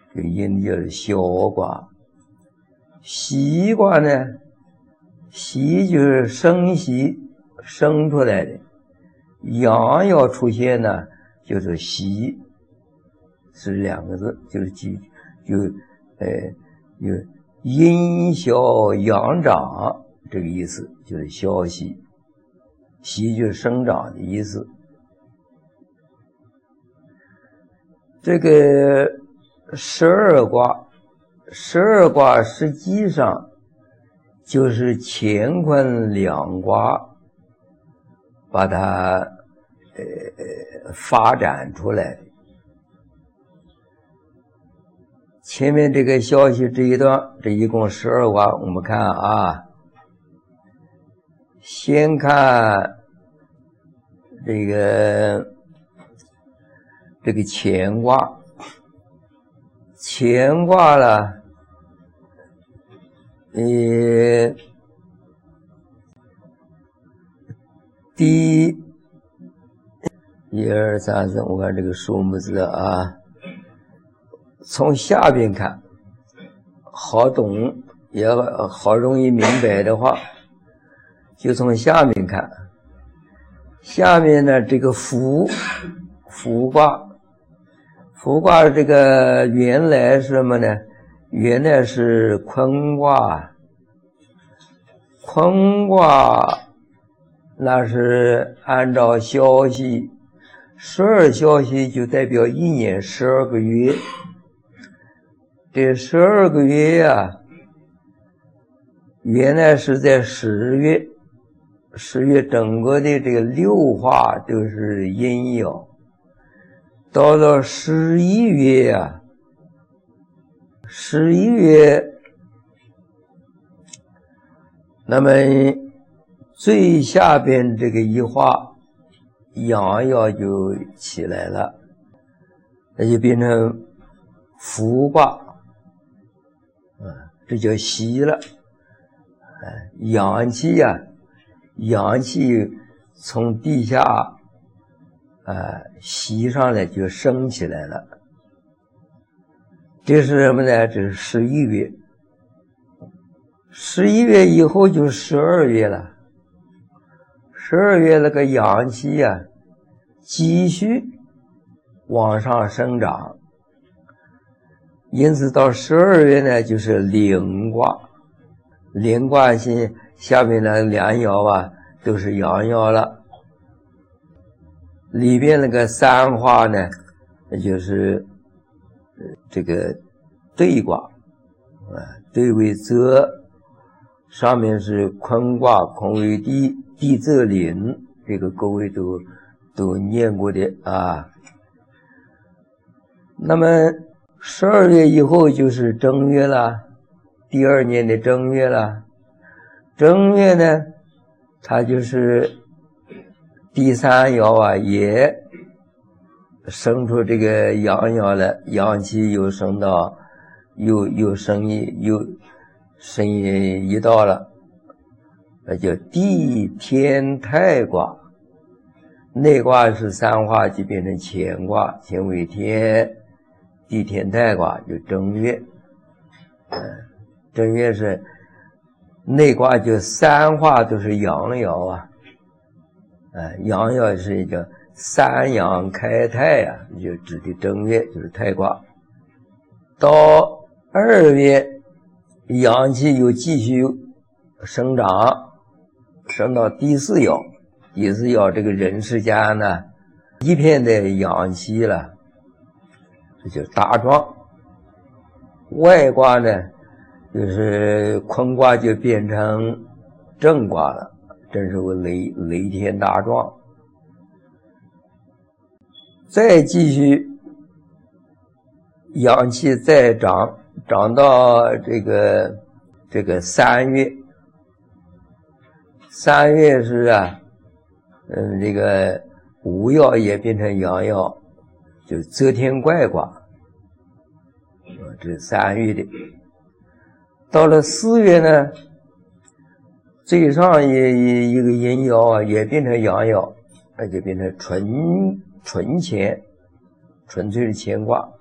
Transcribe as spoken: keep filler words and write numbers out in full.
这个阴就是小卦。喜卦呢，喜就是生喜，生出来的。阳要出现呢，就是喜，是两个字，就是就就呃有阴小阳长这个意思，就是消息。喜就是生长的意思。这个十二卦，十二卦实际上就是乾坤两卦把它呃发展出来。前面这个消息这一段，这一共十二卦，我们看啊，先看这个这个乾卦，乾卦了，呃，第一，一二三四，我看这个数目字啊，从下边看，好懂也好容易明白的话，就从下面看。下面呢，这个伏伏卦，伏卦这个原来是什么呢？原来是坤卦，坤卦那是按照消息，十二消息就代表一年十二个月。这十二个月呀、啊，原来是在十月。十月整个的这个六化都是阴爻，到了十一月啊，十一月，那么最下边这个一化阳爻就起来了，那就变成伏卦，嗯，这叫喜了，哎，阳气呀、啊。阳气从地下呃袭上来就升起来了，这是什么呢？这是十一月，十一月以后就十二月了，十二月那个阳气呀、啊、继续往上生长，因此到十二月呢就是临卦，临卦星下面的两爻啊都是阳爻了，里边那个三化呢，那就是这个兑卦，啊，兑为泽，上面是坤卦，坤为地，地泽临，这个各位都都念过的啊。那么十二月以后就是正月了，第二年的正月了。正月呢，它就是第三爻啊，也生出这个阳爻了，阳气又升到，又又升一又升一道了，那叫地天泰卦。内卦是三化，就变成乾卦，乾为天，地天泰卦就正月。嗯，正月是内卦，就三化都是阳爻啊，呃，阳爻是一个三阳开泰啊，就指的正月就是泰卦。到二月，阳气又继续生长，升到第四爻，第四爻这个人世间呢，一片的阳气了，这就大壮。外卦呢，就是坤卦就变成正卦了，正是为雷雷天大壮。再继续阳气再长，长到这个这个三月，三月是啊，嗯，这个五爻也变成阳爻，就泽天怪卦，这是三月的。到了四月呢，最上一一个阴爻啊，也变成阳爻，那就变成纯纯乾，纯粹的乾卦。